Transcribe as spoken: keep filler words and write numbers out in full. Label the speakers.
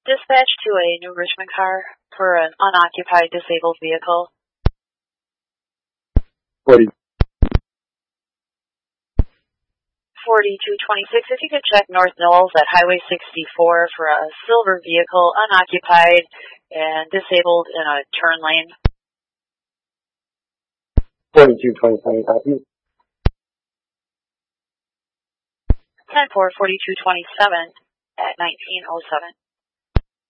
Speaker 1: Dispatch to a New Richmond car for an unoccupied disabled vehicle.
Speaker 2: forty.
Speaker 1: forty-two twenty-six, if you could check North Knowles at Highway sixty-four for a silver vehicle, unoccupied and disabled in a turn lane.
Speaker 2: forty-two twenty-seven, copy.
Speaker 1: ten four, forty-two twenty-seven at nineteen oh seven.